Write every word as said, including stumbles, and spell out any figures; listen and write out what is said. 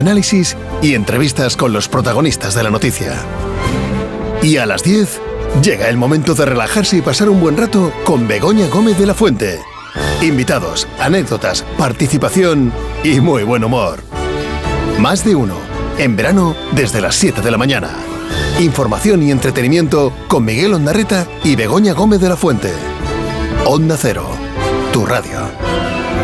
Análisis y entrevistas con los protagonistas de la noticia. Y a las diez llega el momento de relajarse y pasar un buen rato con Begoña Gómez de la Fuente. Invitados, anécdotas, participación y muy buen humor. Más de uno, en verano desde las siete de la mañana. Información y entretenimiento con Miguel Ondarreta y Begoña Gómez de la Fuente. Onda Cero, tu radio.